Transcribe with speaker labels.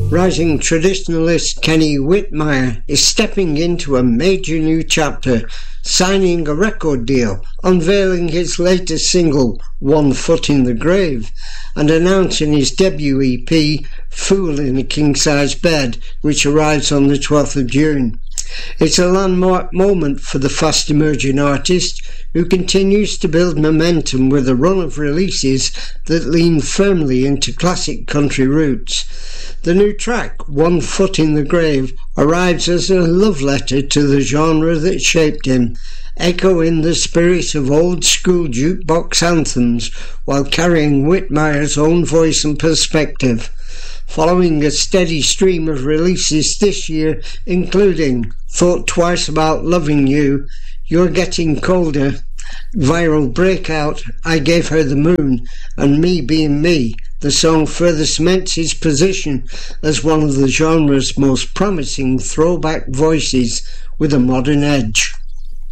Speaker 1: Rising traditionalist Kenny Whitmire is stepping into a major new chapter, signing a record deal, unveiling his latest single, One Foot in the Grave, and announcing his debut EP, Fool in a King-Size Bed, which arrives on the 12th of June. It's a landmark moment for the fast-emerging artist, who continues to build momentum with a run of releases that lean firmly into classic country roots. The new track, One Foot in the Grave, arrives as a love letter to the genre that shaped him, echoing the spirit of old-school jukebox anthems while carrying Whitmire's own voice and perspective. Following a steady stream of releases this year, including Thought Twice About Loving You, You're Getting Colder, Viral Breakout, I Gave Her the Moon, and Me Being Me, the song further cements his position as one of the genre's most promising throwback voices with a modern edge.